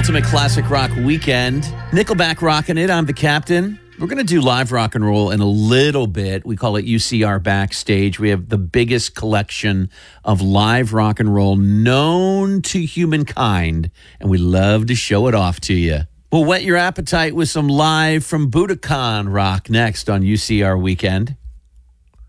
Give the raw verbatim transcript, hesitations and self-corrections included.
Ultimate Classic Rock Weekend. Nickelback rocking it. I'm the captain. We're going to do live rock and roll in a little bit. We call it U C R Backstage. We have the biggest collection of live rock and roll known to humankind, and we love to show it off to you. We'll whet your appetite with some live from Budokan rock next on U C R Weekend.